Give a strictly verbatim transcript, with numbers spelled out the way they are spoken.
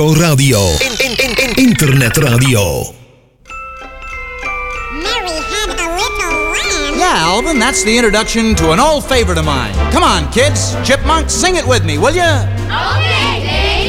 Radio. In, in, in, in. Internetradio. Mary had a little lamb. Yeah, Alvin, that's the introduction to an old favorite of mine. Come on, kids. Chipmunk, sing it with me, will ya? Okay, Dave.